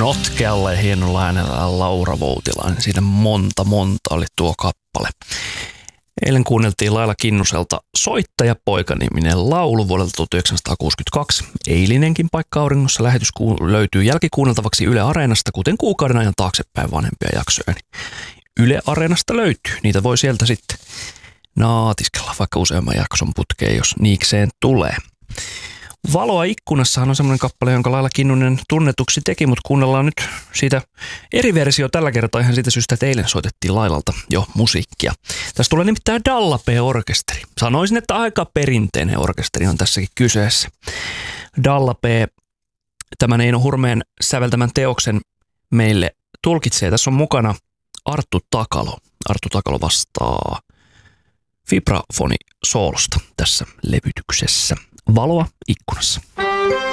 notkealle hienolla äänellä Laura Voutilainen. Siitä monta oli tuo kappale. Eilen kuunneltiin Laila Kinnuselta Soittajapoika-niminen laulu vuodelta 1962. Eilinenkin Paikka auringossa lähetys löytyy jälkikuunneltavaksi Yle Areenasta, kuten kuukauden ajan taaksepäin vanhempia jaksoja. Yle Areenasta löytyy. Niitä voi sieltä sitten naatiskella vaikka useamman jakson putkeen, jos niikseen tulee. Valoa ikkunassahan on semmoinen kappale, jonka Laila Kinnunen tunnetuksi teki, mutta kuunnellaan nyt siitä eri versio tällä kertaa ihan siitä syystä, että eilen soitettiin Lailalta jo musiikkia. Tässä tulee nimittäin Dalla-P-orkesteri. Sanoisin, että aika perinteinen orkesteri on tässäkin kyseessä. Dalla-P, tämän Eino Hurmeen säveltämän teoksen meille tulkitsee. Tässä on mukana Arttu Takalo. Arttu Takalo vastaa vibrafonisoolosta tässä levytyksessä. Valoa ikkunassa.